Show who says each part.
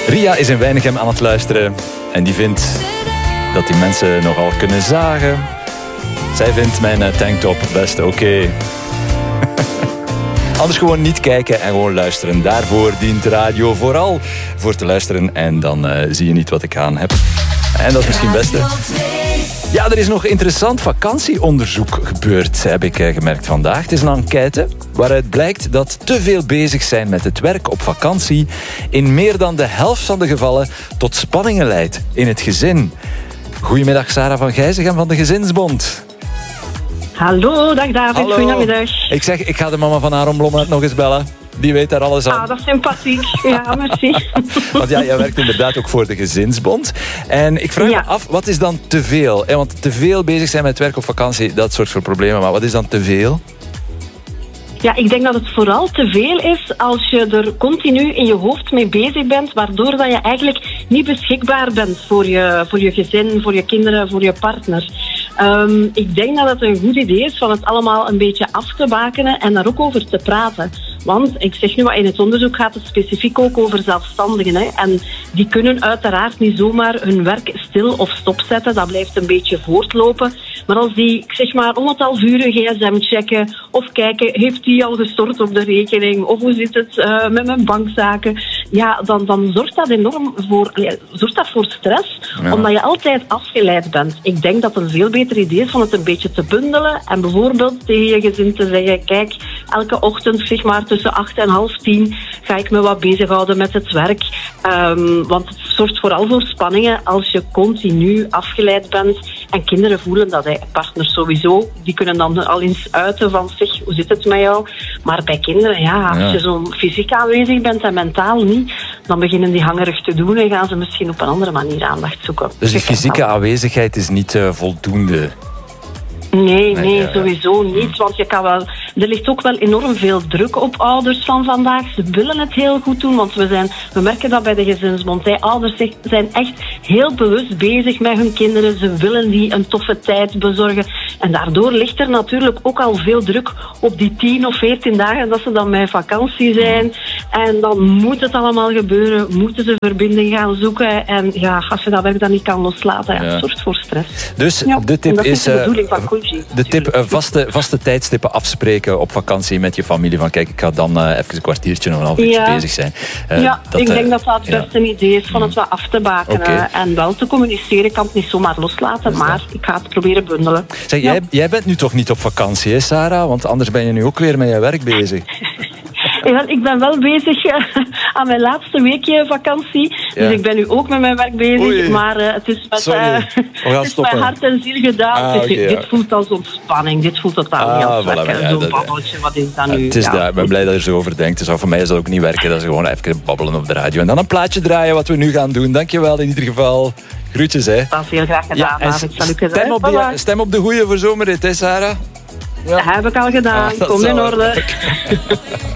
Speaker 1: Ria is in Weinigem aan het luisteren. En die vindt dat die mensen nogal kunnen zagen. Zij vindt mijn tanktop best oké. Anders gewoon niet kijken en gewoon luisteren. Daarvoor dient radio vooral voor te luisteren. En dan zie je niet wat ik aan heb. En dat is misschien het beste. Ja, er is nog interessant vakantieonderzoek gebeurd, heb ik gemerkt vandaag. Het is een enquête waaruit blijkt dat te veel bezig zijn met het werk op vakantie in meer dan de helft van de gevallen tot spanningen leidt in het gezin. Goedemiddag, Sarah van Gijzegem van de Gezinsbond.
Speaker 2: Hallo, dag David,
Speaker 1: Hallo.
Speaker 2: Goedemiddag.
Speaker 1: Ik zeg, ik ga de mama van Aaron Blommaert nog eens bellen. Die weet daar alles aan.
Speaker 2: Ah, dat is sympathiek. Ja, merci.
Speaker 1: Want ja, jij werkt inderdaad ook voor de Gezinsbond. En ik vraag me af, wat is dan te veel? Want te veel bezig zijn met werk op vakantie, dat soort van problemen. Maar wat is dan te veel?
Speaker 2: Ja, ik denk dat het vooral te veel is als je er continu in je hoofd mee bezig bent, waardoor dat je eigenlijk niet beschikbaar bent voor je gezin, voor je kinderen, voor je partner. Ik denk dat het een goed idee is van het allemaal een beetje af te bakenen en daar ook over te praten. Want ik zeg nu maar, in het onderzoek gaat het specifiek ook over zelfstandigen. Hè? En die kunnen uiteraard niet zomaar hun werk stil of stopzetten. Dat blijft een beetje voortlopen. Maar als die, ik zeg maar, om het half uur een gsm checken of kijken, heeft die al gestort op de rekening? Of hoe zit het met mijn bankzaken? Ja, dan zorgt dat enorm voor stress, omdat je altijd afgeleid bent. Ik denk dat het een veel beter idee is van het een beetje te bundelen en bijvoorbeeld tegen je gezin te zeggen, kijk, elke ochtend, zeg maar, tussen 8 en half 10 ga ik me wat bezighouden met het werk. Want het zorgt vooral voor spanningen als je continu afgeleid bent. En kinderen voelen dat, partners sowieso. Die kunnen dan al eens uiten van, zeg, hoe zit het met jou? Maar bij kinderen, als je zo fysiek aanwezig bent en mentaal niet, dan beginnen die hangerig te doen en gaan ze misschien op een andere manier aandacht zoeken.
Speaker 1: Dus die fysieke aanwezigheid is niet voldoende?
Speaker 2: Nee, sowieso niet. Want er ligt ook wel enorm veel druk op ouders van vandaag. Ze willen het heel goed doen, want we merken dat bij de Gezinsbond. Ouders zijn echt heel bewust bezig met hun kinderen. Ze willen die een toffe tijd bezorgen. En daardoor ligt er natuurlijk ook al veel druk op die 10 of 14 dagen dat ze dan met vakantie zijn. En dan moet het allemaal gebeuren. Moeten ze verbinding gaan zoeken. En ja, als je dat werk dan niet kan loslaten, het zorgt voor stress.
Speaker 1: Dus de tip
Speaker 2: is de bedoeling van coaching.
Speaker 1: De tip, vaste tijdstippen afspreken op vakantie met je familie. Van kijk, ik ga dan even een kwartiertje of een half uurtje bezig zijn.
Speaker 2: Ik denk dat dat het beste idee is van het wat af te bakenen. En wel te communiceren. Ik kan het niet zomaar loslaten, maar ik ga het proberen bundelen.
Speaker 1: Zeg, jij bent nu toch niet op vakantie, hè, Sarah? Want anders ben je nu ook weer met je werk bezig.
Speaker 2: Ik ben wel bezig aan mijn laatste weekje vakantie. Dus ik ben nu ook met mijn werk bezig.
Speaker 1: Oei.
Speaker 2: Maar het is met hart en ziel gedaan. Dit voelt als ontspanning. Dit voelt totaal niet als werken. Zo'n babbeltje, wat is dat nu?
Speaker 1: Ik ben blij dat je er zo over denkt. Dus voor mij is dat ook niet werken. Dat is gewoon even babbelen op de radio. En dan een plaatje draaien wat we nu gaan doen. Dankjewel in ieder geval. Groetjes, hè.
Speaker 2: Dat is heel graag gedaan.
Speaker 1: Stem op de goeie voor zomerrit, hè, Sarah?
Speaker 2: Dat heb ik al gedaan. Komt in orde.